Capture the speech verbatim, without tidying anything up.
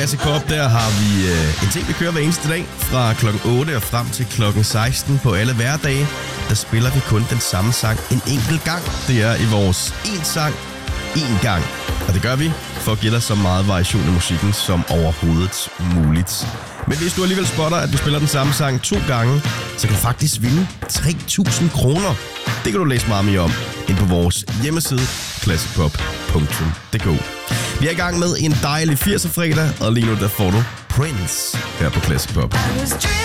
Classic Pop, der har vi øh, en ting, vi kører hver eneste dag. Fra klokken otte og frem til klokken seksten på alle hverdage, der spiller vi kun den samme sang en enkelt gang. Det er i vores en sang, en gang. Og det gør vi for at give dig så meget variation i musikken som overhovedet muligt. Men hvis du alligevel spotter, at du spiller den samme sang to gange, så kan du faktisk vinde tre tusind kroner. Det kan du læse meget mere om ind på vores hjemmeside, classic pop punktum d k. Vi er i gang med en dejlig firser fredag, og lige nu der får du Prince her på Classic Pop.